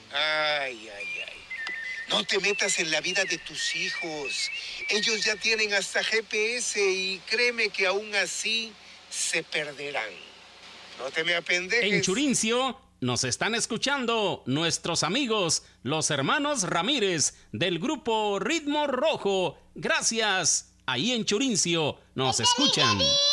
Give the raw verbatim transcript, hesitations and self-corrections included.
Ay, ay, ay. No te metas en la vida de tus hijos. Ellos ya tienen hasta G P S y créeme que aún así se perderán. No te me apendejes. En Churincio nos están escuchando nuestros amigos, los hermanos Ramírez del grupo Ritmo Rojo. Gracias. Ahí en Churincio nos escuchan.